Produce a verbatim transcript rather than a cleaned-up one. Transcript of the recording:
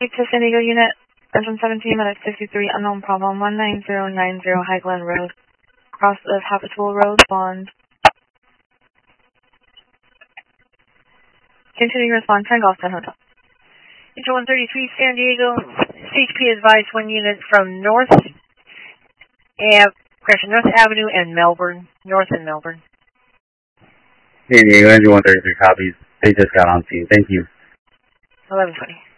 to San Diego unit, Benjamin seventeen, minute sixty-three, unknown problem, one nine zero nine zero High Glen Road, cross of Habitual Road, Bond. Continue respond, Tango Golf ten Hotel. Inter one thirty-three, San Diego, C H P advised one unit from North Ave, correction, North Avenue and Melbourne, North and Melbourne. San Diego, Inter one thirty-three copies. They just got on scene. Thank you. eleven twenty.